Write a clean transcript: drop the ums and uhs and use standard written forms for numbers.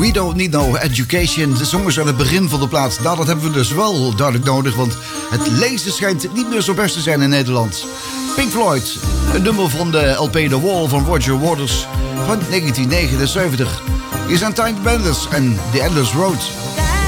We Don't Need No Education. De zongen aan het begin van de plaat. Nou, dat hebben we dus wel duidelijk nodig, want het lezen schijnt niet meer zo best te zijn in Nederland. Pink Floyd, een nummer van de LP The Wall van Roger Waters van 1979. Hier zijn Tiny Bandits en The Endless Road.